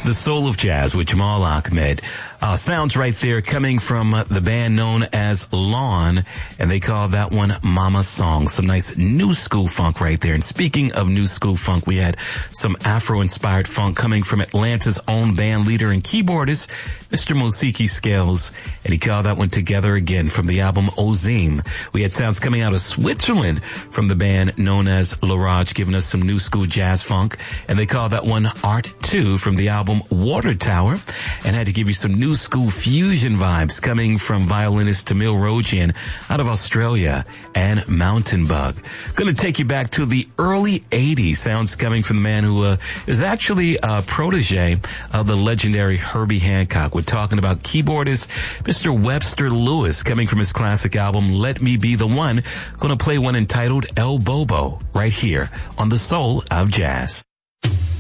The Soul of Jazz with Jamal Ahmed. Sounds right there coming from the band known as Lawn, and they call that one Mama Song. Some nice new school funk right there. And speaking of new school funk, we had some Afro-inspired funk coming from Atlanta's own band leader and keyboardist, Mr. Mosiki Scales, and he called that one Together Again from the album Ozim. We had sounds coming out of Switzerland from the band known as L'Orage, giving us some new school jazz funk, and they call that one Art 2 from the album Water Tower, and had to give you some new school fusion vibes coming from violinist Tamil Rojian out of Australia and Mountain Bug. Going to take you back to the early 80s, sounds coming from the man who is actually a protege of the legendary Herbie Hancock. We're talking about keyboardist Mr. Webster Lewis, coming from his classic album Let Me Be the One. Going to play one entitled El Bobo right here on The Soul of Jazz.